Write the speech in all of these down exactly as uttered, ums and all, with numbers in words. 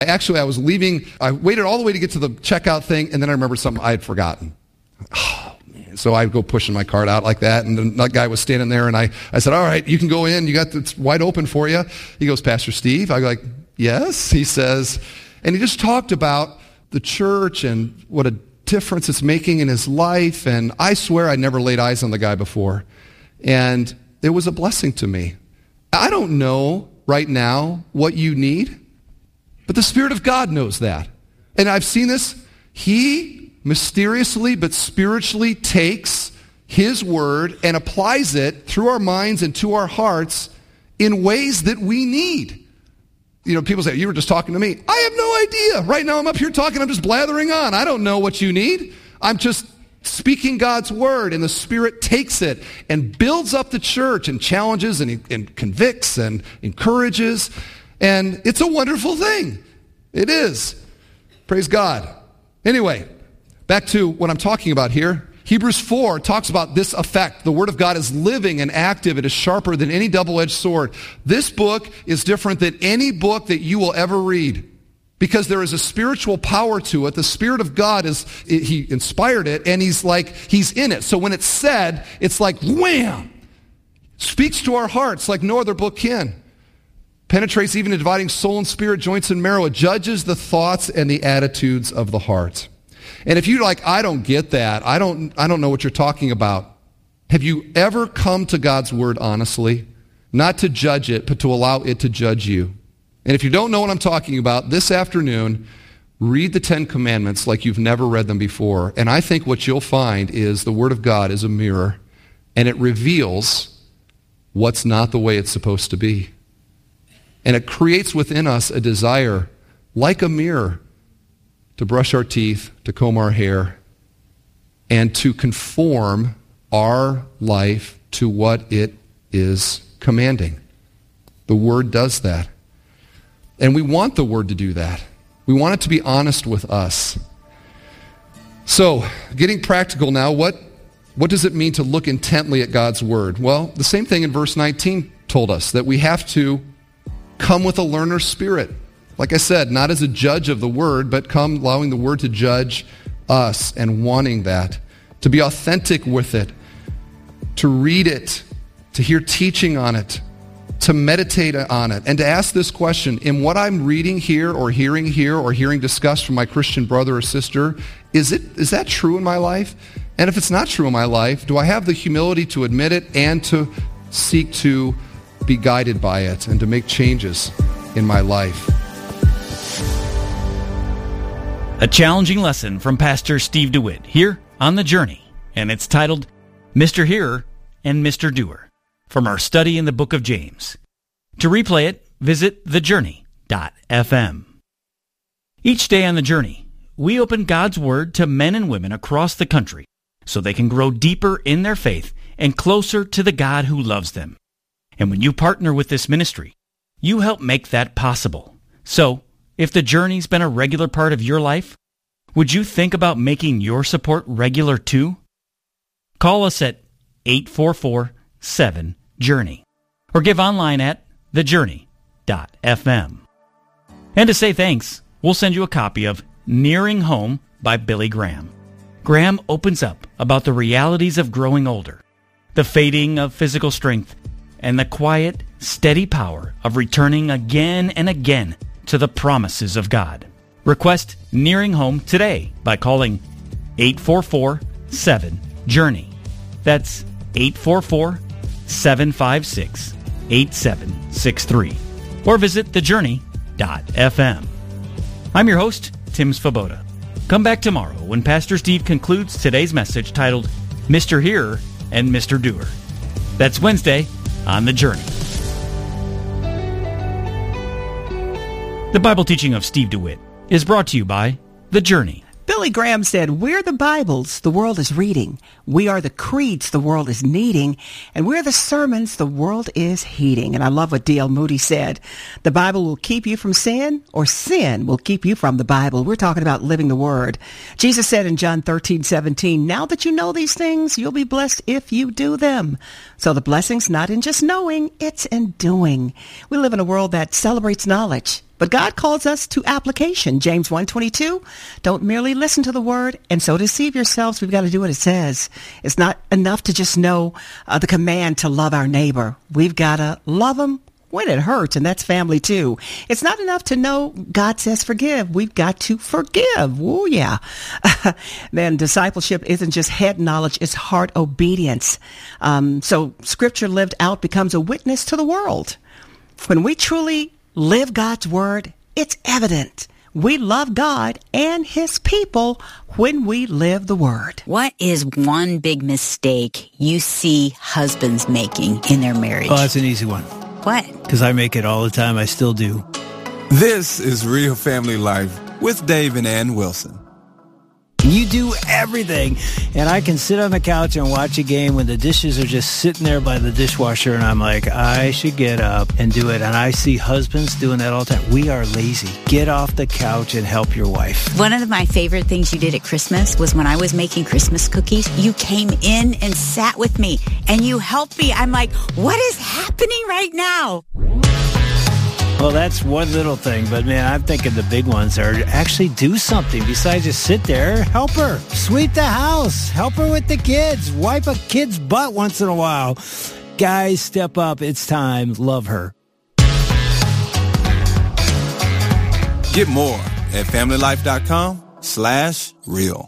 Actually, I was leaving. I waited all the way to get to the checkout thing, and then I remembered something I had forgotten. Oh, man. So I go pushing my cart out like that, and the that guy was standing there, and I, I said, all right, you can go in. You got it's wide open for you. He goes, Pastor Steve? I go like, yes. He says, and he just talked about the church and what a difference it's making in his life, and I swear I never laid eyes on the guy before, and it was a blessing to me. I don't know right now what you need, but the Spirit of God knows that. And I've seen this. He mysteriously but spiritually takes His Word and applies it through our minds and to our hearts in ways that we need. You know, people say, you were just talking to me. I have no idea. Right now I'm up here talking, I'm just blathering on. I don't know what you need. I'm just speaking God's Word, and the Spirit takes it and builds up the church and challenges and, and convicts and encourages. And it's a wonderful thing. It is. Praise God. Anyway, back to what I'm talking about here. Hebrews four talks about this effect. The Word of God is living and active. It is sharper than any double-edged sword. This book is different than any book that you will ever read because there is a spiritual power to it. The Spirit of God is, He inspired it, and He's like, He's in it. So when it's said, it's like, wham! Speaks to our hearts like no other book can. Penetrates even to dividing soul and spirit, joints and marrow. It judges the thoughts and the attitudes of the heart. And if you're like, I don't get that, I don't, I don't know what you're talking about. Have you ever come to God's Word honestly? Not to judge it, but to allow it to judge you. And if you don't know what I'm talking about, this afternoon, read the Ten Commandments like you've never read them before. And I think what you'll find is the Word of God is a mirror, and it reveals what's not the way it's supposed to be. And it creates within us a desire, like a mirror, to brush our teeth, to comb our hair, and to conform our life to what it is commanding. The Word does that. And we want the Word to do that. We want it to be honest with us. So, getting practical now, what, what does it mean to look intently at God's Word? Well, the same thing in verse nineteen told us, that we have to come with a learner's spirit. Like I said, not as a judge of the Word, but come allowing the Word to judge us and wanting that. To be authentic with it. To read it. To hear teaching on it. To meditate on it. And to ask this question, in what I'm reading here or hearing here or hearing discussed from my Christian brother or sister, is it is that true in my life? And if it's not true in my life, do I have the humility to admit it and to seek to be guided by it and to make changes in my life? A challenging lesson from Pastor Steve DeWitt here on The Journey, and it's titled Mister Hearer and Mister Doer, from our study in the book of James. To replay it, visit the journey dot f m. Each day on The Journey, we open God's Word to men and women across the country so they can grow deeper in their faith and closer to the God who loves them. And when you partner with this ministry, you help make that possible. So, if The Journey's been a regular part of your life, would you think about making your support regular too? Call us at eight four four, seven, journey or give online at the journey dot f m. And to say thanks, we'll send you a copy of Nearing Home by Billy Graham. Graham opens up about the realities of growing older, the fading of physical strength, and the quiet, steady power of returning again and again to the promises of God. Request Nearing Home today by calling eight four four, seven, journey. That's eight four four, seven five six, eight seven six three. Or visit the journey dot f m. I'm your host, Tim Svoboda. Come back tomorrow when Pastor Steve concludes today's message titled Mister Hearer and Mister Doer. That's Wednesday on The Journey. The Bible teaching of Steve DeWitt is brought to you by The Journey. Billy Graham said, we're the Bibles the world is reading. We are the creeds the world is needing. And we're the sermons the world is heeding. And I love what D L Moody said. The Bible will keep you from sin, or sin will keep you from the Bible. We're talking about living the Word. Jesus said in John thirteen seventeen, now that you know these things, you'll be blessed if you do them. So the blessing's not in just knowing, it's in doing. We live in a world that celebrates knowledge, But God calls us to application. James one twenty-two, don't merely listen to the word and so deceive yourselves. We've got to do what it says. It's not enough to just know uh, the command to love our neighbor. We've got to love them when it hurts, and that's family too. It's not enough to know God says forgive. We've got to forgive. Oh, yeah. Man, discipleship isn't just head knowledge, it's heart obedience. Um, so Scripture lived out becomes a witness to the world. When we truly live God's word, it's evident. We love God and his people when we live the word. What is one big mistake you see husbands making in their marriage? Oh, that's an easy one. What? Because I make it all the time. I still do. This is Real Family Life with Dave and Ann Wilson. You do everything. And I can sit on the couch and watch a game when the dishes are just sitting there by the dishwasher, and I'm like, I should get up and do it. And I see husbands doing that all the time. We are lazy. Get off the couch and help your wife. One of my favorite things you did at Christmas was when I was making Christmas cookies, you came in and sat with me and you helped me. I'm like, what is happening right now? Well, that's one little thing, but man, I'm thinking the big ones are actually do something besides just sit there. Help her. Sweep the house. Help her with the kids. Wipe a kid's butt once in a while. Guys, step up. It's time. Love her. Get more at familylife.com slash real.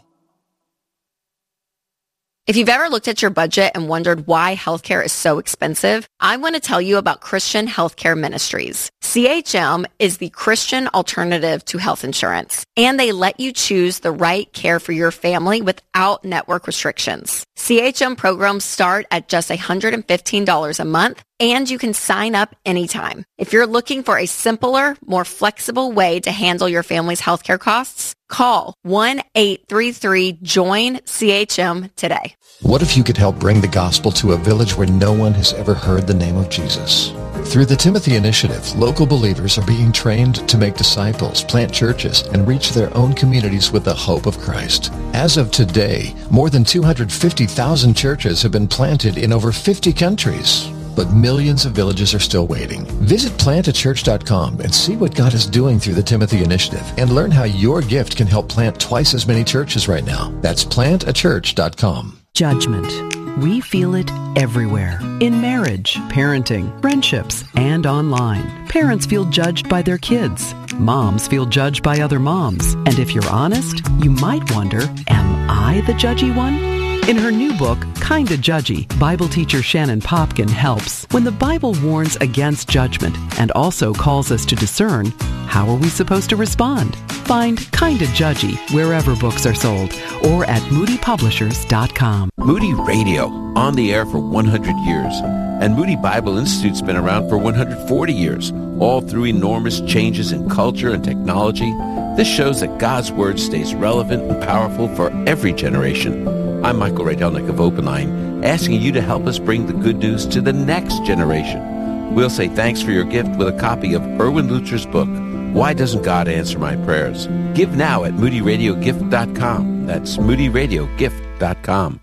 If you've ever looked at your budget and wondered why healthcare is so expensive, I want to tell you about Christian Healthcare Ministries. C H M is the Christian alternative to health insurance, and they let you choose the right care for your family without network restrictions. C H M programs start at just one hundred fifteen dollars a month, and you can sign up anytime. If you're looking for a simpler, more flexible way to handle your family's healthcare costs, call one eight three three join C H M today. What if you could help bring the gospel to a village where no one has ever heard the name of Jesus? Through the Timothy Initiative, local believers are being trained to make disciples, plant churches, and reach their own communities with the hope of Christ. As of today, more than two hundred fifty thousand churches have been planted in over fifty countries. But millions of villages are still waiting. Visit plant a church dot com and see what God is doing through the Timothy Initiative and learn how your gift can help plant twice as many churches right now. That's plant a church dot com. Judgment. We feel it everywhere. In marriage, parenting, friendships, and online. Parents feel judged by their kids. Moms feel judged by other moms. And if you're honest, you might wonder, am I the judgy one? In her new book, Kinda Judgy, Bible teacher Shannon Popkin helps. When the Bible warns against judgment and also calls us to discern, how are we supposed to respond? Find Kinda Judgy wherever books are sold or at moody publishers dot com. Moody Radio, on the air for one hundred years. And Moody Bible Institute's been around for one hundred forty years, all through enormous changes in culture and technology. This shows that God's Word stays relevant and powerful for every generation. I'm Michael Radelnick of Open Line, asking you to help us bring the good news to the next generation. We'll say thanks for your gift with a copy of Erwin Lutzer's book, Why Doesn't God Answer My Prayers? Give now at moody radio gift dot com. That's moody radio gift dot com.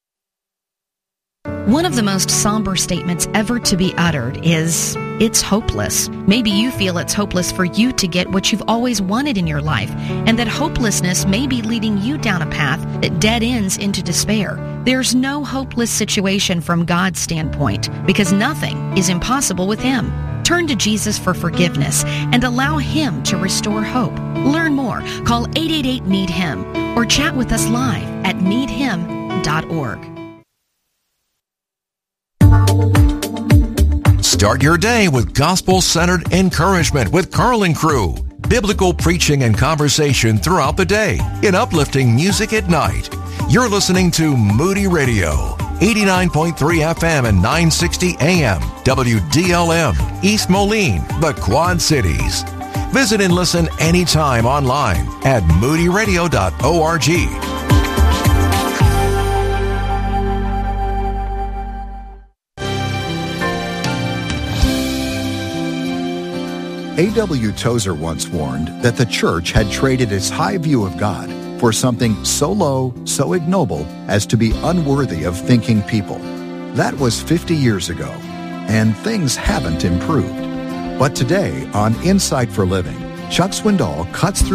One of the most somber statements ever to be uttered is, it's hopeless. Maybe you feel it's hopeless for you to get what you've always wanted in your life, and that hopelessness may be leading you down a path that dead ends into despair. There's no hopeless situation from God's standpoint, because nothing is impossible with Him. Turn to Jesus for forgiveness and allow Him to restore hope. Learn more. Call eight eight eight, need him or chat with us live at need him dot org. Start your day with gospel-centered encouragement with Carl and Crew. Biblical preaching and conversation throughout the day in uplifting music at night. You're listening to Moody Radio, eighty-nine point three F M and nine sixty A M, W D L M, East Moline, the Quad Cities. Visit and listen anytime online at moody radio dot org. A W Tozer once warned that the church had traded its high view of God for something so low, so ignoble, as to be unworthy of thinking people. That was fifty years ago, and things haven't improved. But today, on Insight for Living, Chuck Swindoll cuts through